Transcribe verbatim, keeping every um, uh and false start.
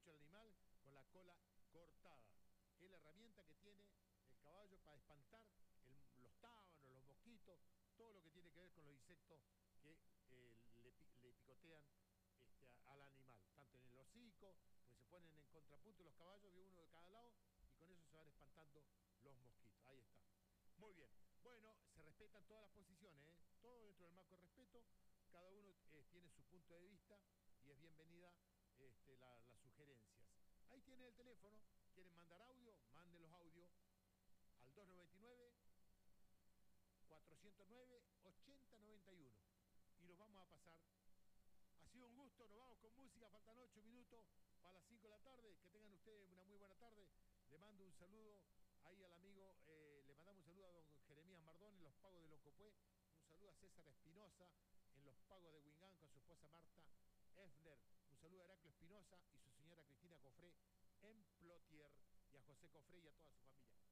mucho al animal con la cola cortada. Es la herramienta que tiene el caballo para espantar el, los tábanos, los mosquitos, todo lo que tiene que ver con los insectos que eh, le, le picotean este, a, al animal, tanto en el hocico, pues se ponen en contrapunto los caballos, vi uno de cada lado, y con eso se van espantando los mosquitos. Ahí está. Muy bien. Bueno, se respetan todas las posiciones, ¿eh? Todo dentro del marco de respeto, cada uno eh, tiene su punto de vista y es bienvenida este, la, las sugerencias. Ahí tienen el teléfono, quieren mandar audio, manden los audios al dos nueve nueve, cuatro cero nueve, ocho cero nueve uno y los vamos a pasar. Ha sido un gusto, nos vamos con música, faltan ocho minutos para las cinco de la tarde, que tengan ustedes una muy buena tarde. Le mando un saludo ahí al amigo, eh, le mandamos un saludo a don Jeremías Mardón en los pagos de Loncopue, un saludo a César Espinosa en los pagos de Wingán con su esposa Marta Efner, un saludo a Heraclio Espinosa y su señora Cristina Cofré en Plotier, y a José Cofré y a toda su familia.